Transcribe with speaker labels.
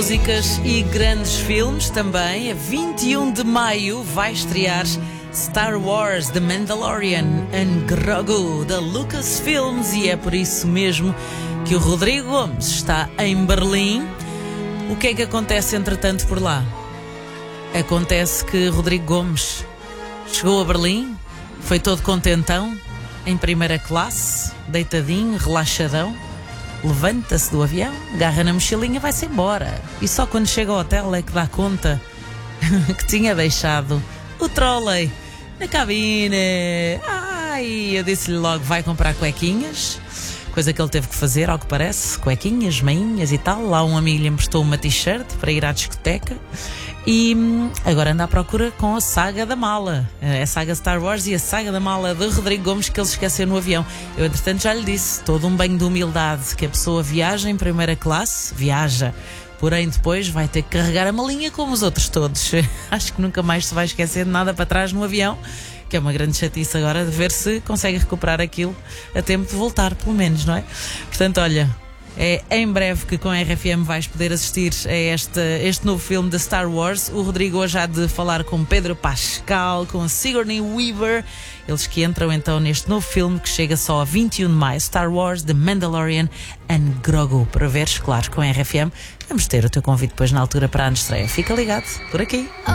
Speaker 1: Músicas e grandes filmes também. A 21 de maio vai estrear Star Wars The Mandalorian and Grogu da Lucasfilms e é por isso mesmo que o Rodrigo Gomes está em Berlim. O que é que acontece entretanto por lá? Acontece que Rodrigo Gomes chegou a Berlim, foi todo contentão, em primeira classe, deitadinho, relaxadão. Levanta-se do avião, agarra na mochilinha e vai-se embora. E só quando chega ao hotel é que dá conta que tinha deixado o trolley na cabine. Ai, eu disse-lhe logo, vai comprar cuequinhas. Coisa que ele teve que fazer, ao que parece. Cuequinhas, meinhas e tal. Lá um amigo lhe emprestou uma t-shirt para ir à discoteca. E agora anda à procura com a saga da mala. A saga Star Wars e a saga da mala de Rodrigo Gomes que ele esqueceu no avião. Eu, entretanto, já lhe disse, todo um banho de humildade, que a pessoa viaja em primeira classe, viaja, porém depois vai ter que carregar a malinha como os outros todos. Acho que nunca mais se vai esquecer de nada para trás no avião, que é uma grande chatice agora de ver se consegue recuperar aquilo a tempo de voltar, pelo menos, não é? Portanto, olha, é em breve que com a RFM vais poder assistir a este novo filme de Star Wars. O Rodrigo hoje há de falar com Pedro Pascal, com Sigourney Weaver, eles que entram então neste novo filme que chega só a 21 de maio, Star Wars The Mandalorian and Grogu. Para veres, claro, com a RFM vamos ter o teu convite depois na altura para a estreia. Fica ligado, por aqui.